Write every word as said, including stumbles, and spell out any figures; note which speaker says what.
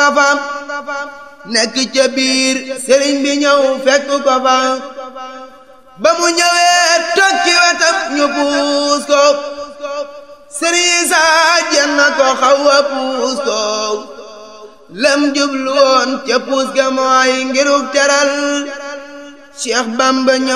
Speaker 1: nga fa nekk ca biir sëriñ bi ñëw fekk ko fa ba mu ñëwee toog ci wetam ñu puus ko sëriñ saa jenn ko xaw a puus ko lam jublu woon ca puus ga mooy ngiruk teral Cheikh Bamba